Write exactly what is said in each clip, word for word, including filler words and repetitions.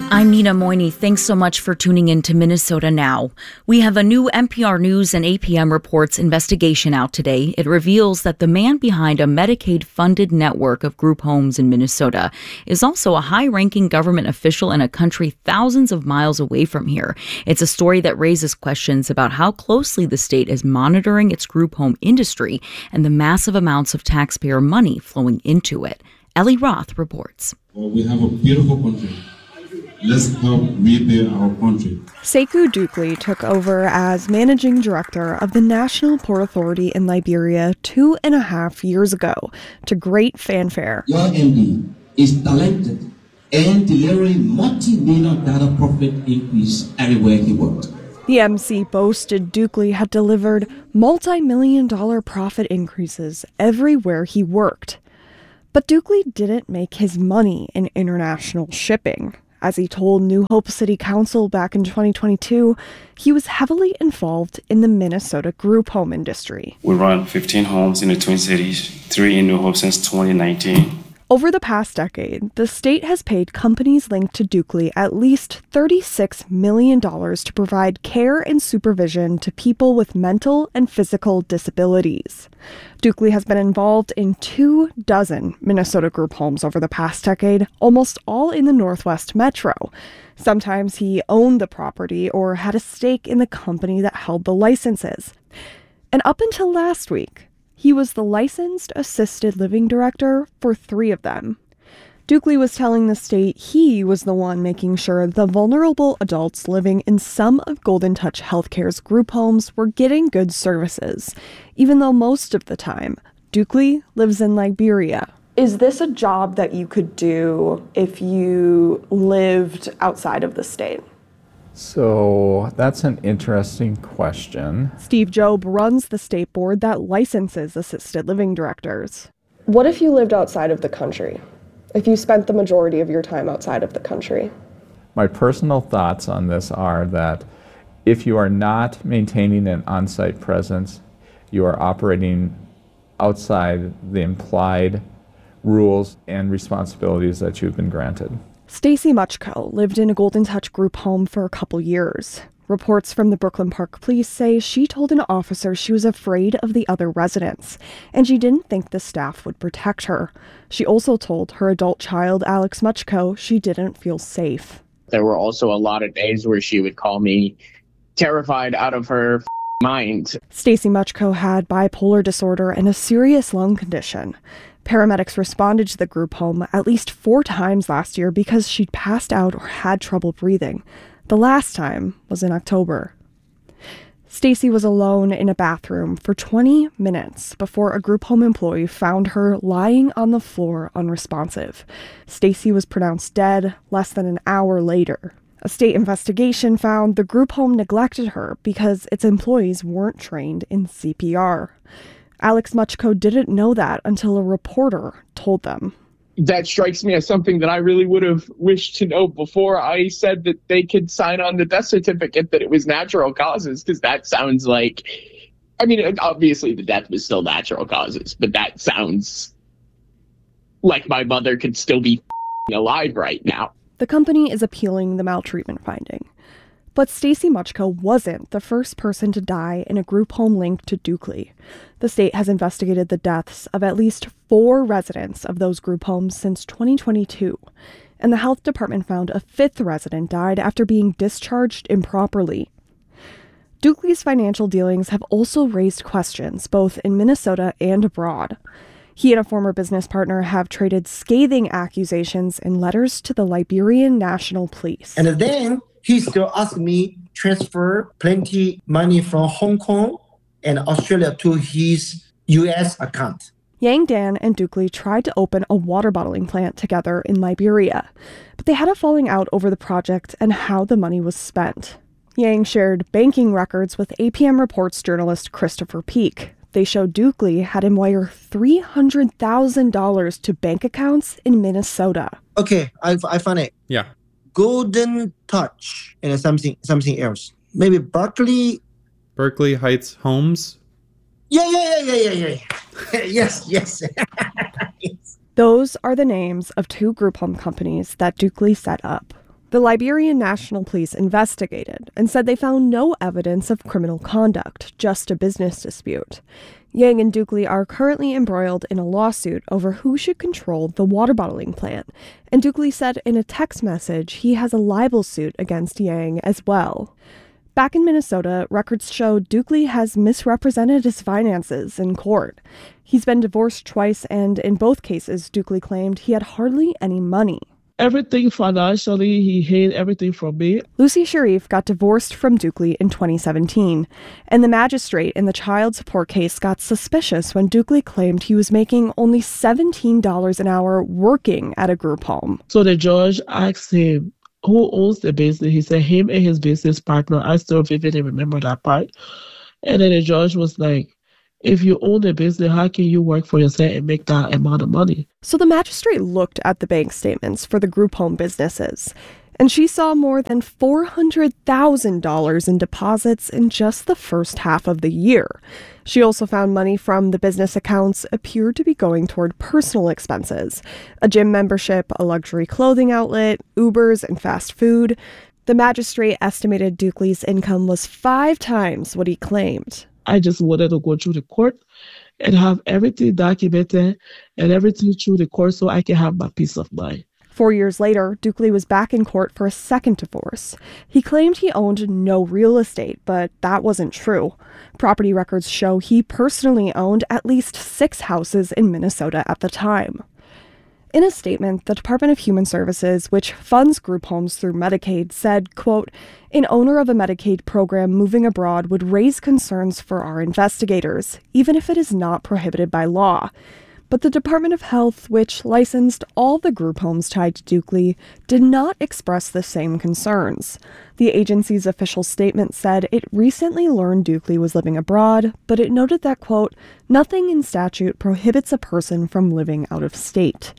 I'm Nina Moyni. Thanks so much for tuning in to Minnesota Now. We have a new N P R News and A P M Reports investigation out today. It reveals that the man behind a Medicaid-funded network of group homes in Minnesota is also a high-ranking government official in a country thousands of miles away from here. It's a story that raises questions about how closely the state is monitoring its group home industry and the massive amounts of taxpayer money flowing into it. Ellie Roth reports. Well, we have a beautiful country. Let's help rebuild our country. Sekou Dukli took over as managing director of the National Port Authority in Liberia two and a half years ago, to great fanfare. Your M D is talented and delivering multi-million dollar profit increase everywhere he worked. The M C boasted Dukli had delivered multi-million dollar profit increases everywhere he worked. But Dukli didn't make his money in international shipping. As he told New Hope City Council back in twenty twenty-two, he was heavily involved in the Minnesota group home industry. We run fifteen homes in the Twin Cities, three in New Hope since twenty nineteen. Over the past decade, the state has paid companies linked to Dukli at least thirty-six million dollars to provide care and supervision to people with mental and physical disabilities. Dukli has been involved in two dozen Minnesota group homes over the past decade, almost all in the Northwest Metro. Sometimes he owned the property or had a stake in the company that held the licenses. And up until last week, he was the licensed assisted living director for three of them. Dukli was telling the state he was the one making sure the vulnerable adults living in some of Golden Touch Healthcare's group homes were getting good services, even though most of the time, Dukli lives in Liberia. Is this a job that you could do if you lived outside of the state? So that's an interesting question. Steve Job runs the state board that licenses assisted living directors. What if you lived outside of the country? If you spent the majority of your time outside of the country? My personal thoughts on this are that if you are not maintaining an on-site presence, you are operating outside the implied rules and responsibilities that you've been granted. Stacy Muchko lived in a Golden Touch group home for a couple years. Reports from the Brooklyn Park Police say she told an officer she was afraid of the other residents, and she didn't think the staff would protect her. She also told her adult child, Alex Muchko, she didn't feel safe. There were also a lot of days where she would call me terrified out of her mind. Stacy Muchko had bipolar disorder and a serious lung condition. Paramedics responded to the group home at least four times last year because she'd passed out or had trouble breathing. The last time was in October. Stacy was alone in a bathroom for twenty minutes before a group home employee found her lying on the floor unresponsive. Stacy was pronounced dead less than an hour later. A state investigation found the group home neglected her because its employees weren't trained in C P R. Alex Muchko didn't know that until a reporter told them. That strikes me as something that I really would have wished to know before I said that they could sign on the death certificate that it was natural causes, because that sounds like, I mean, obviously the death was still natural causes, but that sounds like my mother could still be alive right now. The company is appealing the maltreatment finding. But Stacy Muchko wasn't the first person to die in a group home linked to Dukli. The state has investigated the deaths of at least four residents of those group homes since twenty twenty-two. And the health department found a fifth resident died after being discharged improperly. Dukli's financial dealings have also raised questions both in Minnesota and abroad. He and a former business partner have traded scathing accusations in letters to the Liberian National Police. And then he still asked me transfer plenty money from Hong Kong and Australia to his U S account. Yang Dan and Dukli tried to open a water bottling plant together in Liberia, but they had a falling out over the project and how the money was spent. Yang shared banking records with A P M Reports journalist Christopher Peak. They showed Dukli had him wire three hundred thousand dollars to bank accounts in Minnesota. Okay, I, I found it. Yeah. Golden Touch and something something else. Maybe Berkeley. Berkeley Heights Homes? Yeah, yeah, yeah, yeah, yeah, yeah. yes, yes. yes. Those are the names of two group home companies that Dukli set up. The Liberian National Police investigated and said they found no evidence of criminal conduct, just a business dispute. Yang and Dukley are currently embroiled in a lawsuit over who should control the water bottling plant, and Dukley said in a text message he has a libel suit against Yang as well. Back in Minnesota, records show Dukley has misrepresented his finances in court. He's been divorced twice, and in both cases, Dukley claimed he had hardly any money. Everything financially, he hid everything from me. Lucy Sharif got divorced from Dukley in twenty seventeen, and the magistrate in the child support case got suspicious when Dukley claimed he was making only seventeen dollars an hour working at a group home. So the judge asked him, who owns the business? He said him and his business partner. I still vividly remember that part. And then the judge was like, if you own a business, how can you work for yourself and make that amount of money? So the magistrate looked at the bank statements for the group home businesses, and she saw more than four hundred thousand dollars in deposits in just the first half of the year. She also found money from the business accounts appeared to be going toward personal expenses, a gym membership, a luxury clothing outlet, Ubers, and fast food. The magistrate estimated Dukley's income was five times what he claimed. I just wanted to go through the court and have everything documented and everything through the court so I can have my peace of mind. Four years later, Dukley was back in court for a second divorce. He claimed he owned no real estate, but that wasn't true. Property records show he personally owned at least six houses in Minnesota at the time. In a statement, the Department of Human Services, which funds group homes through Medicaid, said, quote, an owner of a Medicaid program moving abroad would raise concerns for our investigators, even if it is not prohibited by law. But the Department of Health, which licensed all the group homes tied to Dukley, did not express the same concerns. The agency's official statement said it recently learned Dukley was living abroad, but it noted that, quote, nothing in statute prohibits a person from living out of state.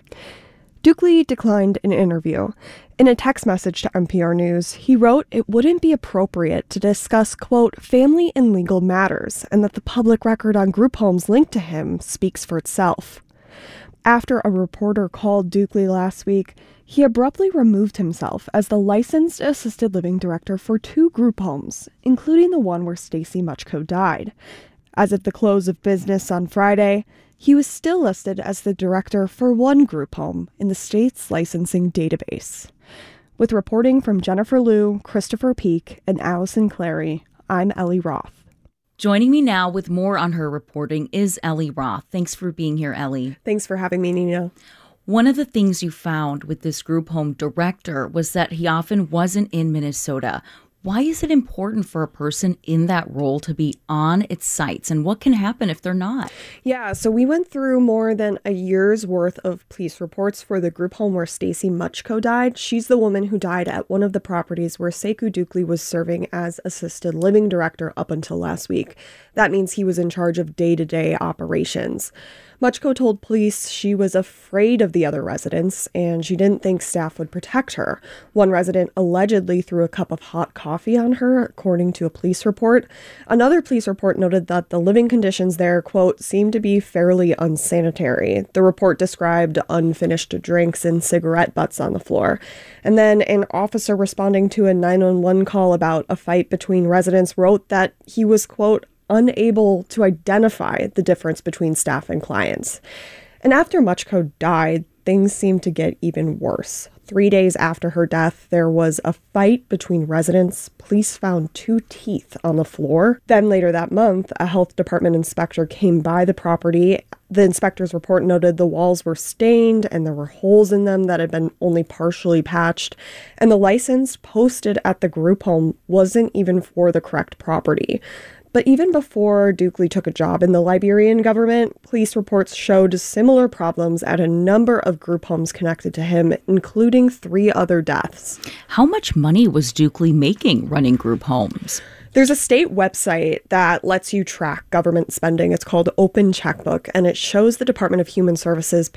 Dukley declined an interview. In a text message to N P R News, he wrote it wouldn't be appropriate to discuss, quote, family and legal matters, and that the public record on group homes linked to him speaks for itself. After a reporter called Dukley last week, he abruptly removed himself as the licensed assisted living director for two group homes, including the one where Stacy Muchko died. As of the close of business on Friday, he was still listed as the director for one group home in the state's licensing database. With reporting from Jennifer Liu, Christopher Peak, and Allison Clary, I'm Ellie Roth. Joining me now with more on her reporting is Ellie Roth. Thanks for being here, Ellie. Thanks for having me, Nina. One of the things you found with this group home director was that he often wasn't in Minnesota. Why is it important for a person in that role to be on its sites, and what can happen if they're not? Yeah, so we went through more than a year's worth of police reports for the group home where Stacy Muchko died. She's the woman who died at one of the properties where Sekou Dukley was serving as assisted living director up until last week. That means he was in charge of day-to-day operations. Muchko told police she was afraid of the other residents, and she didn't think staff would protect her. One resident allegedly threw a cup of hot coffee on her, according to a police report. Another police report noted that the living conditions there, quote, seemed to be fairly unsanitary. The report described unfinished drinks and cigarette butts on the floor. And then an officer responding to a nine one one call about a fight between residents wrote that he was, quote, unable to identify the difference between staff and clients. And after Muchko died, things seemed to get even worse. Three days after her death, there was a fight between residents. Police found two teeth on the floor. Then later that month, a health department inspector came by the property. The inspector's report noted the walls were stained and there were holes in them that had been only partially patched. And the license posted at the group home wasn't even for the correct property. But even before Dukley took a job in the Liberian government, police reports showed similar problems at a number of group homes connected to him, including three other deaths. How much money was Dukley making running group homes? There's a state website that lets you track government spending. It's called Open Checkbook, and it shows the Department of Human Services paid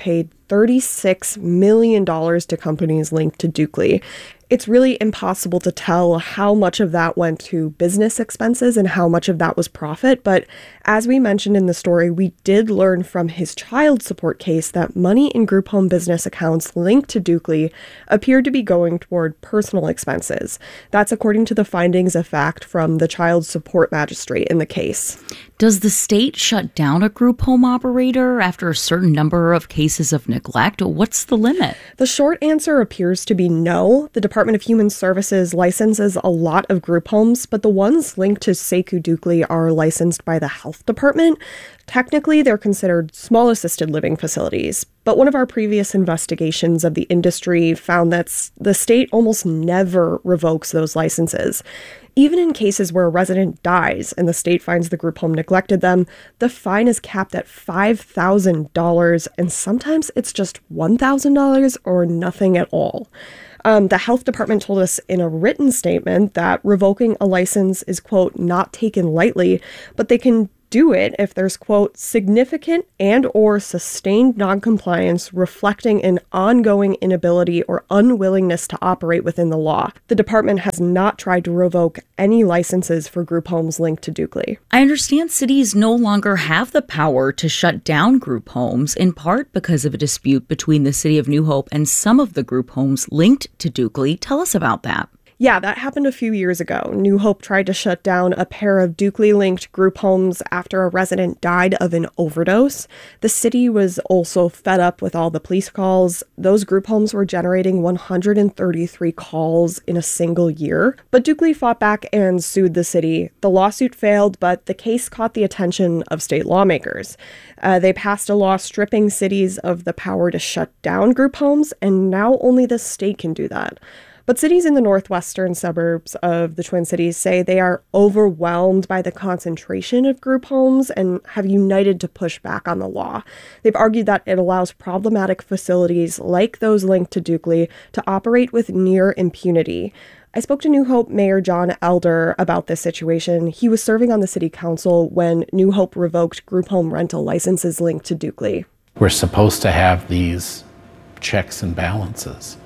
thirty-six million dollars to companies linked to Dukely. It's really impossible to tell how much of that went to business expenses and how much of that was profit, but as we mentioned in the story, we did learn from his child support case that money in group home business accounts linked to Dukely appeared to be going toward personal expenses. That's according to the findings of fact from the child support magistrate in the case. Does the state shut down a group home operator after a certain number of cases of neglect? What's the limit? The short answer appears to be no. The Department of Human Services licenses a lot of group homes, but the ones linked to Sekou Dukely are licensed by the health department. Technically, they're considered small assisted living facilities. But one of our previous investigations of the industry found that the state almost never revokes those licenses. Even in cases where a resident dies and the state finds the group home neglected them, the fine is capped at five thousand dollars, and sometimes it's just one thousand dollars or nothing at all. Um, the health department told us in a written statement that revoking a license is, quote, not taken lightly, but they can do it if there's, quote, significant and or sustained noncompliance reflecting an ongoing inability or unwillingness to operate within the law. The department has not tried to revoke any licenses for group homes linked to Dukely. I understand cities no longer have the power to shut down group homes, in part because of a dispute between the city of New Hope and some of the group homes linked to Dukely. Tell us about that. Yeah, that happened a few years ago. New Hope tried to shut down a pair of Dukely-linked group homes after a resident died of an overdose. The city was also fed up with all the police calls. Those group homes were generating one hundred thirty-three calls in a single year. But Dukely fought back and sued the city. The lawsuit failed, but the case caught the attention of state lawmakers. Uh, they passed a law stripping cities of the power to shut down group homes, and now only the state can do that. But cities in the northwestern suburbs of the Twin Cities say they are overwhelmed by the concentration of group homes and have united to push back on the law. They've argued that it allows problematic facilities like those linked to Dukely to operate with near impunity. I spoke to New Hope Mayor John Elder about this situation. He was serving on the city council when New Hope revoked group home rental licenses linked to Dukely. We're supposed to have these checks and balances.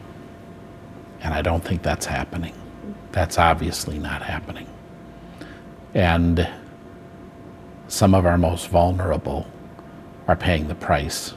And I don't think that's happening. That's obviously not happening. And some of our most vulnerable are paying the price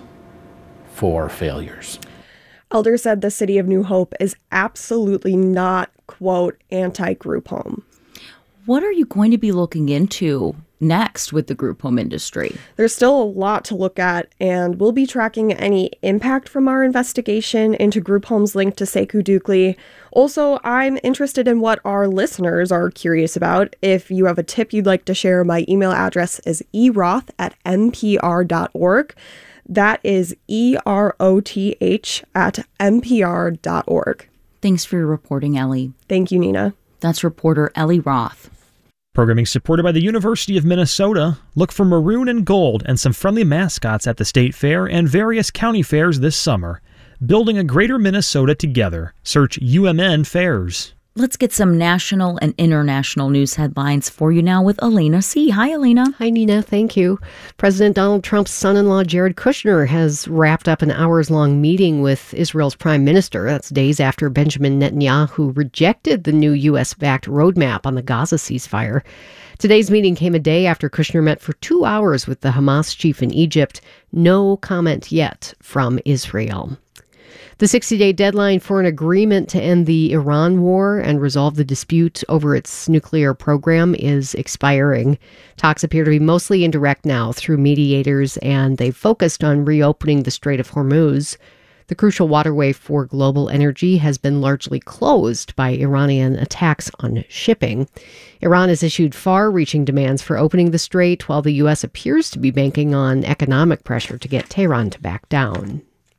for failures. Elder said the city of New Hope is absolutely not, quote, anti-group home. What are you going to be looking into next with the group home industry? There's still a lot to look at, and we'll be tracking any impact from our investigation into group homes linked to Sekou Dukely. Also, I'm interested in what our listeners are curious about. If you have a tip you'd like to share, my email address is eroth at n p r dot org. That is E R O T H at n p r dot org. Thanks for your reporting, Ellie. Thank you, Nina. That's reporter Ellie Roth. Programming supported by the University of Minnesota. Look for maroon and gold and some friendly mascots at the State Fair and various county fairs this summer. Building a greater Minnesota together. Search U M N Fairs. Let's get some national and international news headlines for you now with Elena C. Hi, Elena. Hi, Nina. Thank you. President Donald Trump's son-in-law, Jared Kushner, has wrapped up an hours-long meeting with Israel's prime minister. That's days after Benjamin Netanyahu rejected the new U S-backed roadmap on the Gaza ceasefire. Today's meeting came a day after Kushner met for two hours with the Hamas chief in Egypt. No comment yet from Israel. The sixty-day deadline for an agreement to end the Iran war and resolve the dispute over its nuclear program is expiring. Talks appear to be mostly indirect now through mediators, and they've focused on reopening the Strait of Hormuz. The crucial waterway for global energy has been largely closed by Iranian attacks on shipping. Iran has issued far-reaching demands for opening the strait, while the U S appears to be banking on economic pressure to get Tehran to back down.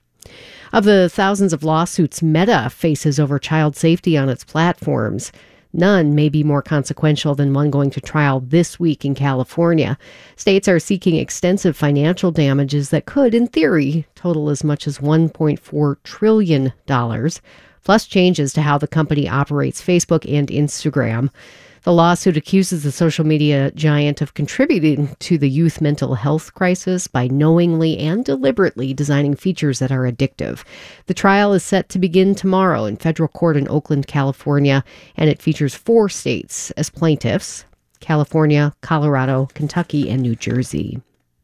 Of the thousands of lawsuits Meta faces over child safety on its platforms, none may be more consequential than one going to trial this week in California. States are seeking extensive financial damages that could, in theory, total as much as one point four trillion dollars, plus changes to how the company operates Facebook and Instagram. The lawsuit accuses the social media giant of contributing to the youth mental health crisis by knowingly and deliberately designing features that are addictive. The trial is set to begin tomorrow in federal court in Oakland, California, and it features four states as plaintiffs: California, Colorado, Kentucky, and New Jersey.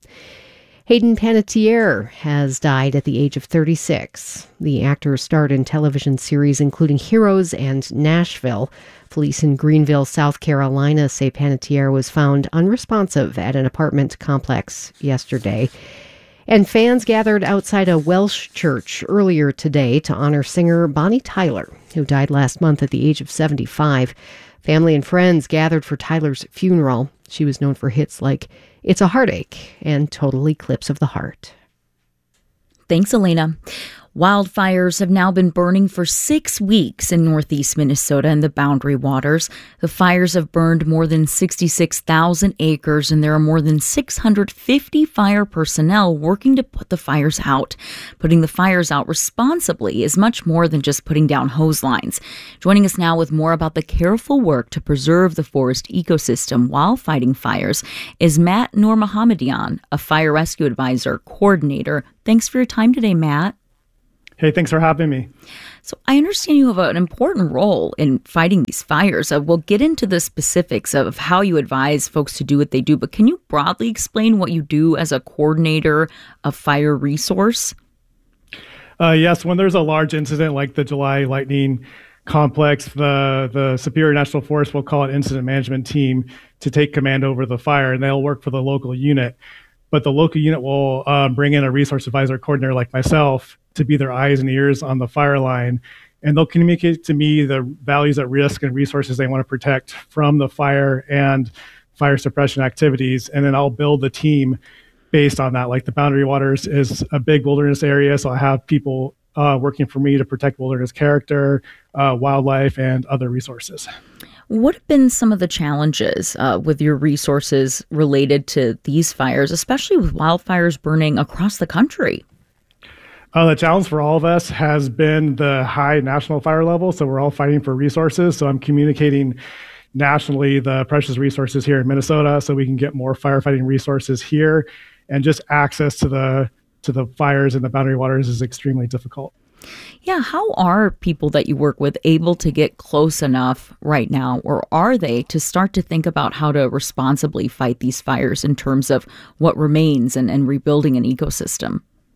Hayden Panettiere has died at the age of thirty-six. The actor starred in television series including Heroes and Nashville. Police in Greenville, South Carolina say Panettiere was found unresponsive at an apartment complex yesterday. And fans gathered outside a Welsh church earlier today to honor singer Bonnie Tyler, who died last month at the age of seventy-five. Family and friends gathered for Tyler's funeral. She was known for hits like It's a Heartache and Total Eclipse of the Heart. Thanks, Elena. Wildfires have now been burning for six weeks in northeast Minnesota and the Boundary Waters. The fires have burned more than sixty-six thousand acres, and there are more than six hundred fifty fire personnel working to put the fires out. Putting the fires out responsibly is much more than just putting down hose lines. Joining us now with more about the careful work to preserve the forest ecosystem while fighting fires is Matt Noormohammadian, a fire rescue advisor coordinator. Thanks for your time today, Matt. Hey, thanks for having me. So I understand you have an important role in fighting these fires. Uh, we'll get into the specifics of how you advise folks to do what they do, but can you broadly explain what you do as a coordinator of fire resource? Uh, yes, when there's a large incident like the July lightning complex, the, the Superior National Forest will call an incident management team to take command over the fire, and they'll work for the local unit. But the local unit will uh, bring in a resource advisor coordinator like myself to be their eyes and ears on the fire line. And they'll communicate to me the values at risk and resources they want to protect from the fire and fire suppression activities. And then I'll build the team based on that. Like the Boundary Waters is a big wilderness area, so I have people uh, working for me to protect wilderness character, uh, wildlife, and other resources. What have been some of the challenges uh, with your resources related to these fires, especially with wildfires burning across the country? Uh, the challenge for all of us has been the high national fire level. So we're all fighting for resources. So I'm communicating nationally the precious resources here in Minnesota so we can get more firefighting resources here. And just access to the to the fires in the Boundary Waters is extremely difficult. Yeah, how are people that you work with able to get close enough right now, or are they, to start to think about how to responsibly fight these fires in terms of what remains and, and rebuilding an ecosystem?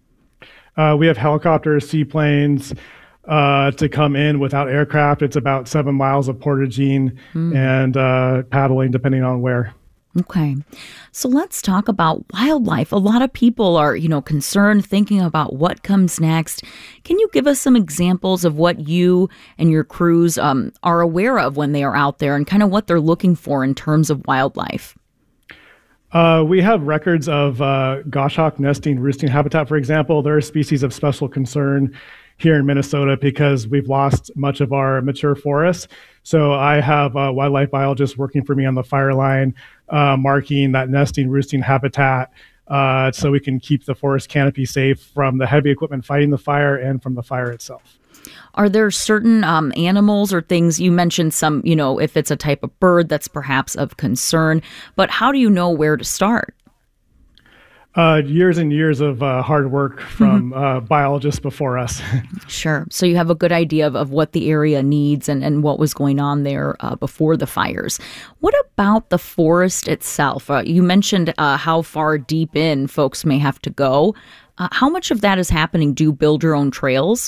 Uh, we have helicopters, seaplanes uh, to come in without aircraft. It's about seven miles of portaging mm. and uh, paddling, depending on where. Okay. So let's talk about wildlife. A lot of people are, you know, concerned, thinking about what comes next. Can you give us some examples of what you and your crews um, are aware of when they are out there and kind of what they're looking for in terms of wildlife? Uh, we have records of uh, goshawk nesting, roosting habitat, for example. They're a species of special concern here in Minnesota because we've lost much of our mature forests. So I have uh, wildlife biologists working for me on the fire line, uh, marking that nesting, roosting habitat uh, so we can keep the forest canopy safe from the heavy equipment fighting the fire and from the fire itself. Are there certain um, animals or things, you mentioned some, you know, if it's a type of bird that's perhaps of concern, but how do you know where to start? Uh, years and years of uh, hard work from mm-hmm. uh, biologists before us. Sure. So you have a good idea of, of what the area needs and, and what was going on there uh, before the fires. What about the forest itself? Uh, you mentioned uh, how far deep in folks may have to go. Uh, how much of that is happening? Do you build your own trails?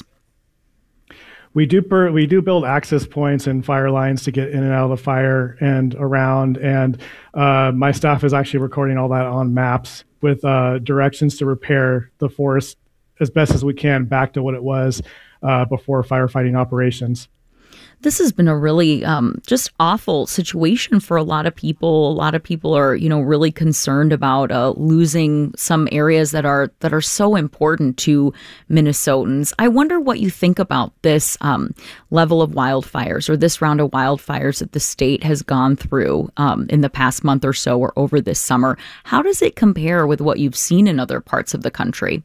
We do per, we do build access points and fire lines to get in and out of the fire and around. And uh, my staff is actually recording all that on maps with uh, directions to repair the forest as best as we can back to what it was uh, before firefighting operations. This has been a really um, just awful situation for a lot of people. A lot of people are, you know, really concerned about uh, losing some areas that are that are so important to Minnesotans. I wonder what you think about this um, level of wildfires or this round of wildfires that the state has gone through um, in the past month or so or over this summer. How does it compare with what you've seen in other parts of the country?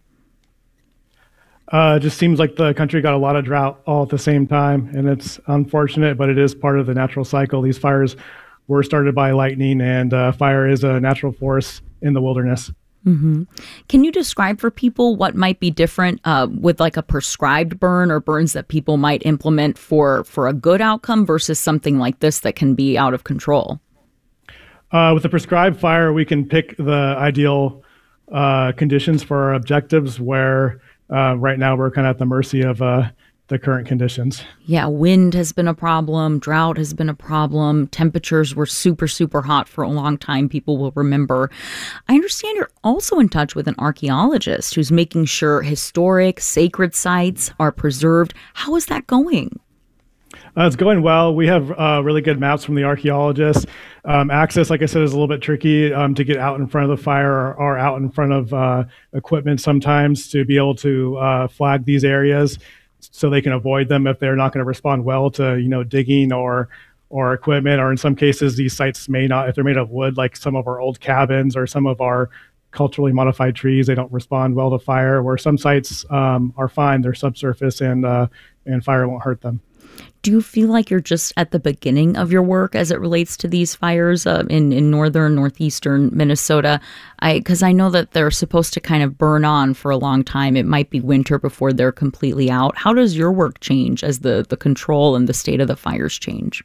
Uh, it just seems like the country got a lot of drought all at the same time, and it's unfortunate, but it is part of the natural cycle. These fires were started by lightning, and uh, fire is a natural force in the wilderness. Mm-hmm. Can you describe for people what might be different uh, with like a prescribed burn or burns that people might implement for, for a good outcome versus something like this that can be out of control? Uh, with the prescribed fire, we can pick the ideal uh, conditions for our objectives, where uh, right now we're kind of at the mercy of uh, the current conditions. Yeah, wind has been a problem. Drought has been a problem. Temperatures were super, super hot for a long time. People will remember. I understand you're also in touch with an archaeologist who's making sure historic, sacred sites are preserved. How is that going? Uh, it's going well. We have uh, really good maps from the archaeologists. Um, access, like I said, is a little bit tricky um, to get out in front of the fire or, or out in front of uh, equipment sometimes to be able to uh, flag these areas so they can avoid them if they're not going to respond well to, you know, digging or or equipment. Or in some cases, these sites may not, if they're made of wood, like some of our old cabins or some of our culturally modified trees, they don't respond well to fire. Where some sites um, are fine, they're subsurface, and uh, and fire won't hurt them. Do you feel like you're just at the beginning of your work as it relates to these fires uh, in, in northern, northeastern Minnesota? I because I know that they're supposed to kind of burn on for a long time. It might be winter before they're completely out. How does your work change as the, the control and the state of the fires change?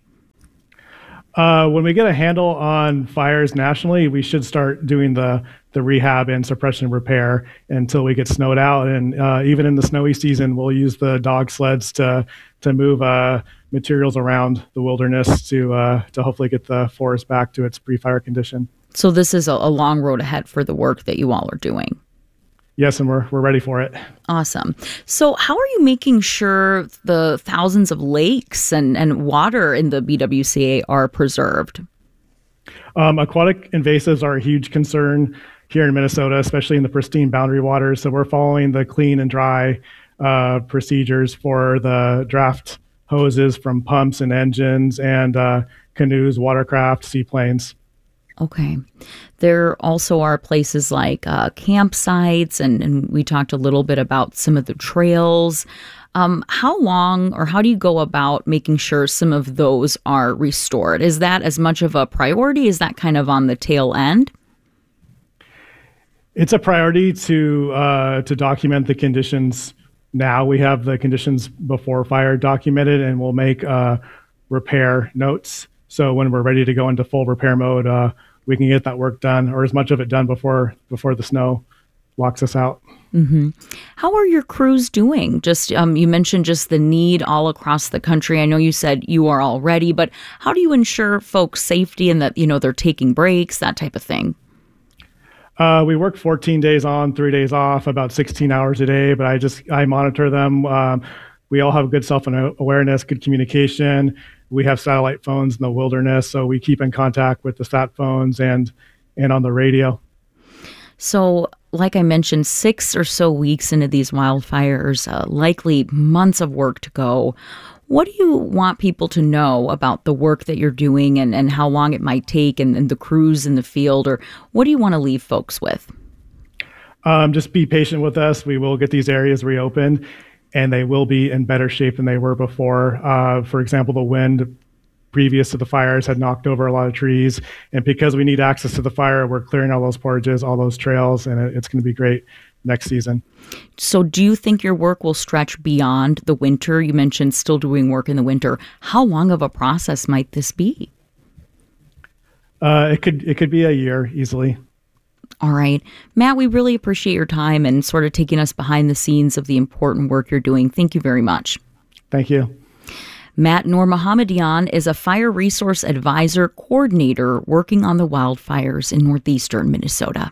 Uh, when we get a handle on fires nationally, we should start doing the the rehab and suppression repair until we get snowed out. And uh, even in the snowy season, we'll use the dog sleds to to move uh, materials around the wilderness to uh, to hopefully get the forest back to its pre-fire condition. So this is a, a long road ahead for the work that you all are doing. Yes, and we're we're ready for it. Awesome. So how are you making sure the thousands of lakes and, and water in the B W C A are preserved? Um, aquatic invasives are a huge concern here in Minnesota, especially in the pristine boundary waters. So we're following the clean and dry uh, procedures for the draft hoses from pumps and engines and uh, canoes, watercraft, seaplanes. Okay. There also are places like uh, campsites, and, and we talked a little bit about some of the trails. Um, how long or how do you go about making sure some of those are restored? Is that as much of a priority? Is that kind of on the tail end? It's a priority to uh, to document the conditions now. We have the conditions before fire documented, and we'll make uh, repair notes. So when we're ready to go into full repair mode, uh, we can get that work done, or as much of it done before before the snow locks us out. Mm-hmm. How are your crews doing? Just um, you mentioned just the need all across the country. I know you said you are all ready, but how do you ensure folks' safety and that, you know, they're taking breaks, that type of thing? Uh, we work fourteen days on, three days off, about sixteen hours a day, but I just, I monitor them. Um, we all have good self-awareness, good communication. We have satellite phones in the wilderness, so we keep in contact with the sat phones and, and on the radio. So, like I mentioned, six or so weeks into these wildfires, uh, likely months of work to go. What do you want people to know about the work that you're doing and, and how long it might take and, and the crews in the field? Or what do you want to leave folks with? Um, just be patient with us. We will get these areas reopened, and they will be in better shape than they were before. Uh, for example, the wind previous to the fires had knocked over a lot of trees. And because we need access to the fire, we're clearing all those portages, all those trails, and it, it's going to be great next season. So do you think your work will stretch beyond the winter? You mentioned still doing work in the winter. How long of a process might this be? Uh, it could it could be a year easily. All right. Matt, we really appreciate your time and sort of taking us behind the scenes of the important work you're doing. Thank you very much. Thank you. Matt Noormohammadian is a fire resource advisor coordinator working on the wildfires in northeastern Minnesota.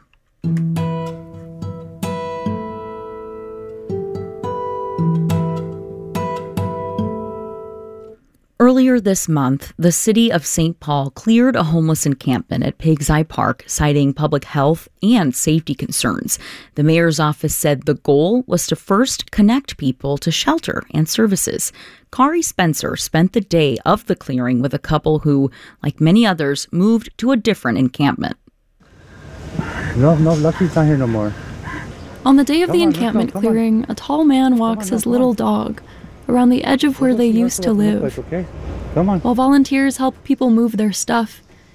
Earlier this month, the city of Saint Paul cleared a homeless encampment at Pigs Eye Park, citing public health and safety concerns. The mayor's office said the goal was to first connect people to shelter and services. Kari Spencer spent the day of the clearing with a couple who, like many others, moved to a different encampment. No, no, Lucky's not here no more. On the day of Come the on, encampment come on, come clearing, on. a tall man walks on, his come little on. dog around the edge of where they used to live. Okay, come on. While volunteers help people move their stuff,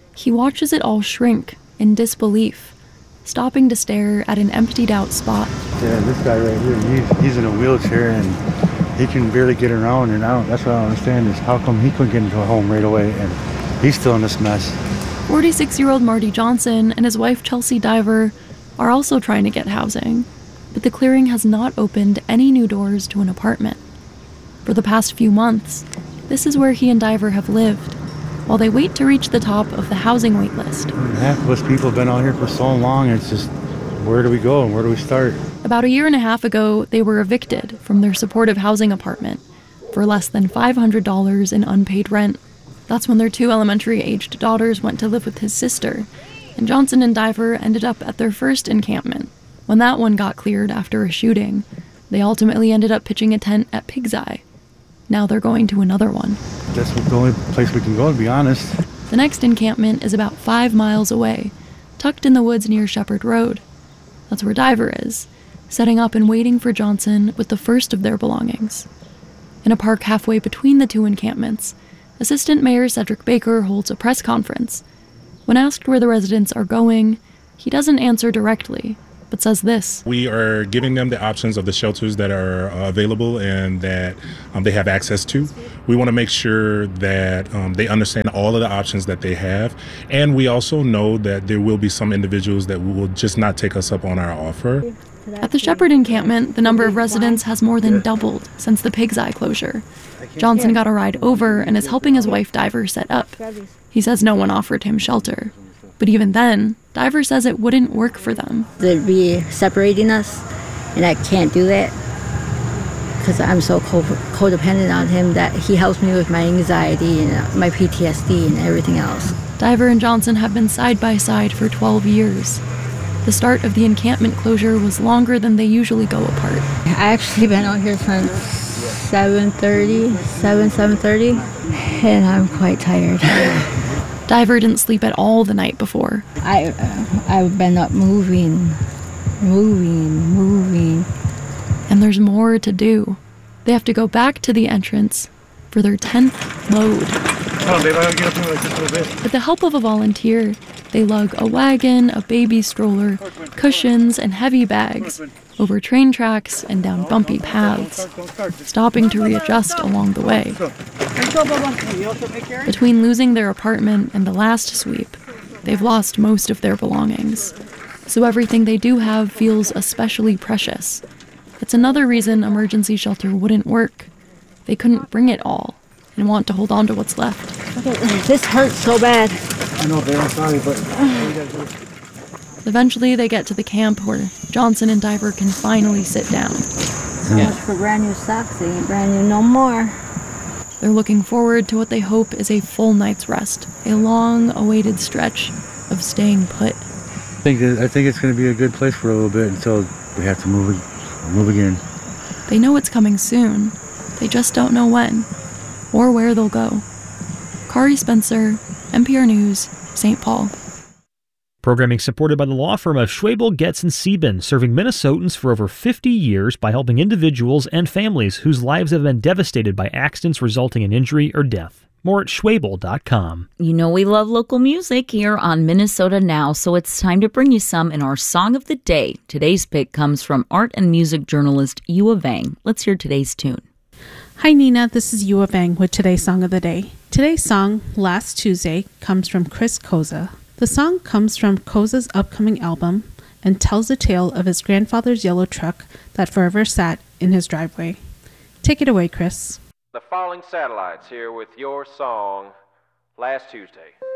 he watches it all shrink in disbelief, stopping to stare at an emptied-out spot. Yeah, this guy right here, he's, he's in a wheelchair and he can barely get around, and I don't, that's what I don't understand is how come he couldn't get into a home right away and he's still in this mess. forty-six-year-old Marty Johnson and his wife Chelsea Diver are also trying to get housing, but the clearing has not opened any new doors to an apartment. For the past few months, this is where he and Diver have lived, while they wait to reach the top of the housing wait list. Half of us people have been out here for so long, it's just, where do we go and where do we start? About a year and a half ago, they were evicted from their supportive housing apartment for less than five hundred dollars in unpaid rent. That's when their two elementary-aged daughters went to live with his sister, and Johnson and Diver ended up at their first encampment. When that one got cleared after a shooting, they ultimately ended up pitching a tent at Pig's Eye. Now they're going to another one. That's the only place we can go, to be honest. The next encampment is about five miles away, tucked in the woods near Shepherd Road. That's where Diver is, setting up and waiting for Johnson with the first of their belongings. In a park halfway between the two encampments, Assistant Mayor Cedric Baker holds a press conference. When asked where the residents are going, he doesn't answer directly, but says this. We are giving them the options of the shelters that are uh, available and that um, they have access to. We want to make sure that um, they understand all of the options that they have. And we also know that there will be some individuals that will just not take us up on our offer. At the Shepherd encampment, the number of residents has more than doubled since the Pig's Eye closure. Johnson got a ride over and is helping his wife Diver set up. He says no one offered him shelter. But even then, Diver says it wouldn't work for them. They'd be separating us, and I can't do that because I'm so co- codependent on him that he helps me with my anxiety and my P T S D and everything else. Diver and Johnson have been side by side for twelve years. The start of the encampment closure was longer than they usually go apart. I actually been out here since seven thirty, seven, seven thirty, and I'm quite tired. Diver didn't sleep at all the night before. I, uh, I've been up moving, moving, moving. And there's more to do. They have to go back to the entrance for their tenth load. Oh, babe, I gotta get up here like just a little bit. With the help of a volunteer, they lug a wagon, a baby stroller, cushions, and heavy bags over train tracks and down bumpy paths, stopping to readjust along the way. Between losing their apartment and the last sweep, they've lost most of their belongings. So everything they do have feels especially precious. It's another reason emergency shelter wouldn't work. They couldn't bring it all and want to hold on to what's left. Okay, this hurts so bad. I know, babe, I'm sorry, but... Eventually, they get to the camp where Johnson and Diver can finally sit down. So much for brand new socks, they ain't brand new no more. They're looking forward to what they hope is a full night's rest, a long-awaited stretch of staying put. I think, that, I think it's going to be a good place for a little bit until we have to move, move again. They know it's coming soon. They just don't know when or where they'll go. Kari Spencer, N P R News, Saint Paul. Programming supported by the law firm of Schwabel, Getz and Sieben, serving Minnesotans for over fifty years by helping individuals and families whose lives have been devastated by accidents resulting in injury or death. More at schwabel dot com. You know we love local music here on Minnesota Now, so it's time to bring you some in our Song of the Day. Today's pick comes from art and music journalist Yua Vang. Let's hear today's tune. Hi Nina, this is Yua Vang with today's Song of the Day. Today's song, Last Tuesday, comes from Chris Koza. The song comes from Koza's upcoming album and tells the tale of his grandfather's yellow truck that forever sat in his driveway. Take it away, Chris. The Falling Satellites here with your song, Last Tuesday.